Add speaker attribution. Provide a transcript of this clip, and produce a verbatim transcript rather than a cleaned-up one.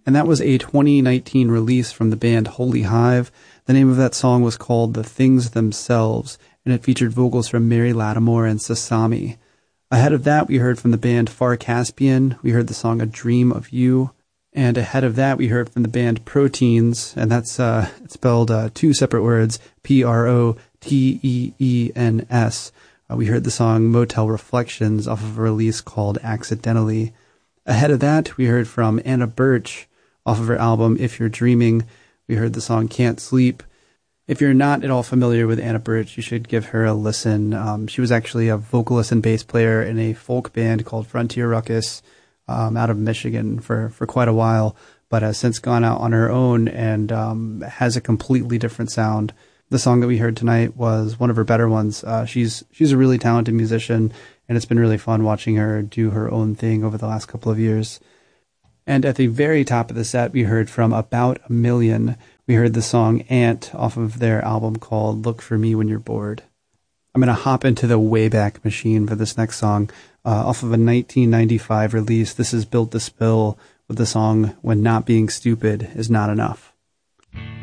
Speaker 1: And that was a twenty nineteen release from the band Holy Hive. The name of that song was called The Things Themselves, and it featured vocals from Mary Lattimore and Sasami. Ahead of that, we heard from the band Far Caspian. We heard the song A Dream of You. And ahead of that, we heard from the band Proteens, and that's uh, it's spelled uh, two separate words, P R O T E E N S. Uh, we heard the song Motel Reflections off of a release called Accidentally. Ahead of that, we heard from Anna Birch off of her album If You're Dreaming. We heard the song Can't Sleep. If you're not at all familiar with Anna Birch, you should give her a listen. Um, she was actually a vocalist and bass player in a folk band called Frontier Ruckus um, out of Michigan for, for quite a while, but has since gone out on her own and um, has a completely different sound. The song that we heard tonight was one of her better ones. Uh, she's she's a really talented musician, and it's been really fun watching her do her own thing over the last couple of years. And at the very top of the set, we heard from About a Million. We heard the song Ant off of their album called Look for Me When You're Bored. I'm going to hop into the Wayback Machine for this next song. Uh, off of a nineteen ninety-five release, this is Built to Spill with the song When Not Being Stupid Is Not Enough.